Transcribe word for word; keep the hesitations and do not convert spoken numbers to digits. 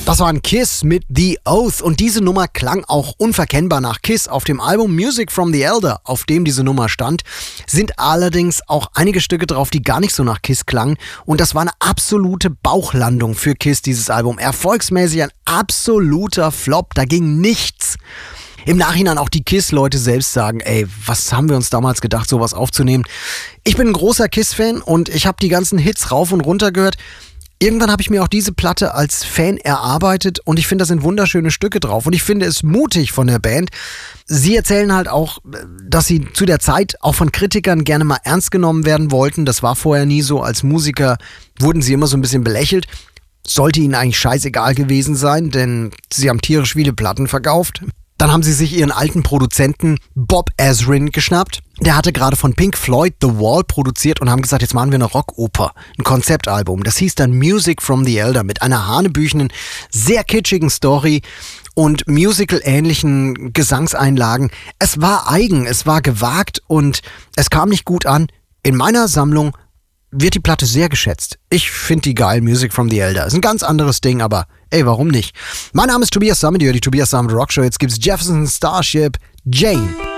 Das war ein Kiss mit The Oath und diese Nummer klang auch unverkennbar nach Kiss. Auf dem Album Music from the Elder, auf dem diese Nummer stand, sind allerdings auch einige Stücke drauf, die gar nicht so nach Kiss klangen. Und das war eine absolute Bauchlandung für Kiss, dieses Album. Erfolgsmäßig ein absoluter Flop, da ging nichts. Im Nachhinein auch die Kiss-Leute selbst sagen, ey, was haben wir uns damals gedacht, sowas aufzunehmen? Ich bin ein großer Kiss-Fan und ich habe die ganzen Hits rauf und runter gehört. Irgendwann habe ich mir auch diese Platte als Fan erarbeitet und ich finde, da sind wunderschöne Stücke drauf und ich finde es mutig von der Band. Sie erzählen halt auch, dass sie zu der Zeit auch von Kritikern gerne mal ernst genommen werden wollten. Das war vorher nie so. Als Musiker wurden sie immer so ein bisschen belächelt. Sollte ihnen eigentlich scheißegal gewesen sein, denn sie haben tierisch viele Platten verkauft. Dann haben sie sich ihren alten Produzenten Bob Ezrin geschnappt. Der hatte gerade von Pink Floyd The Wall produziert und haben gesagt, jetzt machen wir eine Rockoper, ein Konzeptalbum. Das hieß dann Music from the Elder mit einer hanebüchenen, sehr kitschigen Story und musical-ähnlichen Gesangseinlagen. Es war eigen, es war gewagt und es kam nicht gut an. In meiner Sammlung wird die Platte sehr geschätzt. Ich finde die geil, Music from the Elder. Ist ein ganz anderes Ding, aber ey, warum nicht? Mein Name ist Tobias Sammet, die Tobias Sammet Rock Show. Jetzt gibt's Jefferson Starship, Jane.